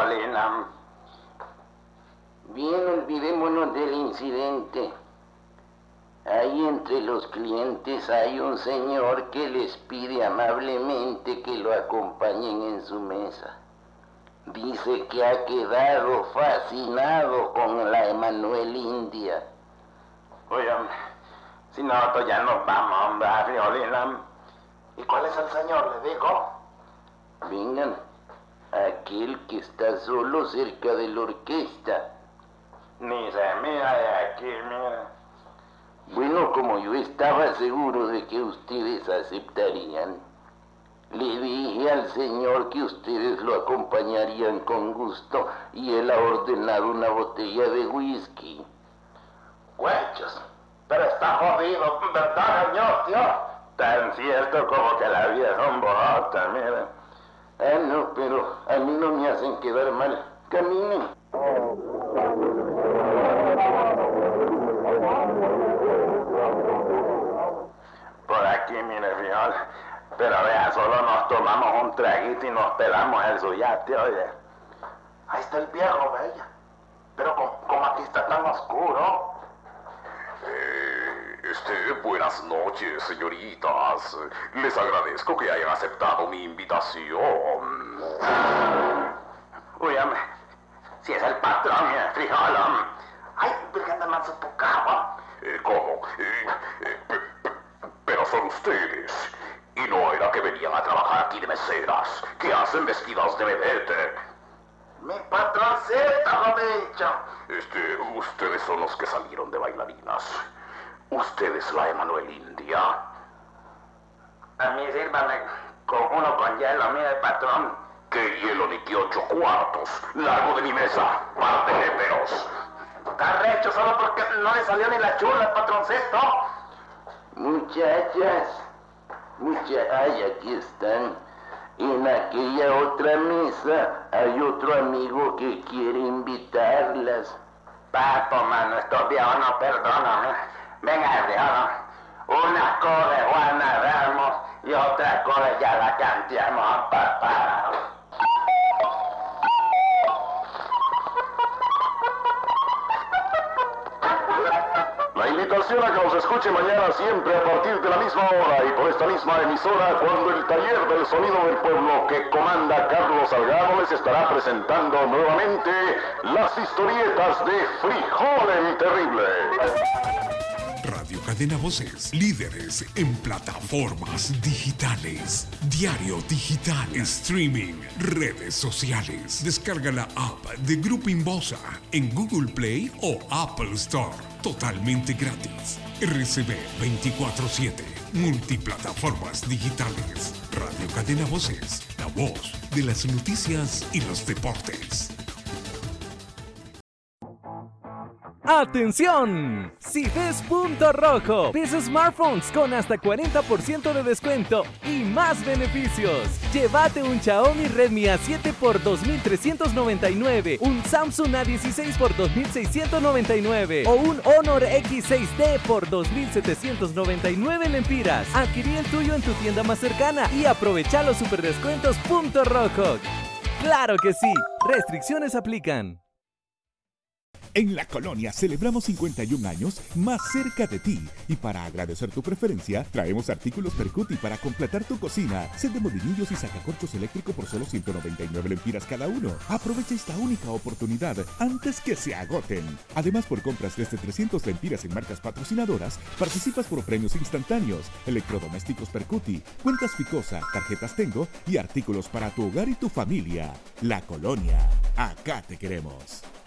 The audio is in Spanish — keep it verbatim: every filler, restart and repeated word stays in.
friolina. Bien, olvidémonos del incidente. Ahí entre los clientes hay un señor que les pide amablemente que lo acompañen en su mesa. Dice que ha quedado fascinado con la Emanuel India. Oye, si nosotros ya nos vamos, hombre, friolina. ¿Y cuál es el señor? Le digo. Vengan, aquel que está solo cerca de la orquesta. Ni se mira de aquí, mira. Bueno, como yo estaba seguro de que ustedes aceptarían, le dije al señor que ustedes lo acompañarían con gusto y él ha ordenado una botella de whisky. Huechos, pero está jodido, ¿verdad, señor, tío? Tan cierto como que la vida son borotas, mira. Ah, no, pero a mí no me hacen quedar mal. Caminen. Por aquí, mire, friol. Pero vea, solo nos tomamos un traguito y nos pelamos el suyate, oye. Ahí está el viejo, bella. Pero como, como aquí está tan oscuro. Eh, este, buenas noches, señoritas. Les agradezco que hayan aceptado mi invitación. Úyame, si es el patrón, mire, frijol. Ay, virgen de Mansupocagua. Eh, ¿Cómo? Eh, eh, pe- pe- pero son ustedes. Y no era que venían a trabajar aquí de meseras. ¿Qué hacen vestidas de vedette? Mi patroncita, lo dicho. Este, ustedes son los que salieron de bailarinas. Usted es la Emanuel India. A mí sírvame con uno con hielo, mire, patrón. ¿Qué hielo ni que ocho cuartos? Largo de mi mesa, par de néperos. Está recho solo porque no le salió ni la chula, patroncito. Muchachas, muchachas, ay, aquí están. En aquella otra mesa hay otro amigo que quiere invitarlas. Papo, mano, estos viejos no perdonan. ¿eh? Venga, viejo. Una cosa es Juana Ramos y otra cosa ya la canteamos, papá. La invitación a que nos escuche mañana siempre a partir de la misma hora y por esta misma emisora cuando el taller del sonido del pueblo que comanda Carlos Salgado les estará presentando nuevamente las historietas de Frijol el Terrible. Radio Cadena Voces, líderes en plataformas digitales, diario digital, streaming, redes sociales. Descarga la app de Grupo Inbosa en Google Play o Apple Store, totalmente gratis. R C B veinticuatro siete, multiplataformas digitales. Radio Cadena Voces, la voz de las noticias y los deportes. ¡Atención! Si ves punto rojo, ves smartphones con hasta cuarenta por ciento de descuento y más beneficios. Llévate un Xiaomi Redmi A siete por dos mil trescientos noventa y nueve, un Samsung A dieciséis por dos mil seiscientos noventa y nueve o un Honor X seis D por dos mil setecientos noventa y nueve lempiras. Adquirí el tuyo en tu tienda más cercana y aprovecha los superdescuentos punto rojo. ¡Claro que sí! Restricciones aplican. En La Colonia celebramos cincuenta y un años más cerca de ti y para agradecer tu preferencia traemos artículos Percuti para completar tu cocina, set de molinillos y sacacorchos eléctrico por solo ciento noventa y nueve lempiras cada uno. Aprovecha esta única oportunidad antes que se agoten. Además, por compras desde trescientas lempiras en marcas patrocinadoras, participas por premios instantáneos, electrodomésticos Percuti, cuentas Ficosa, tarjetas Tengo y artículos para tu hogar y tu familia. La Colonia, acá te queremos.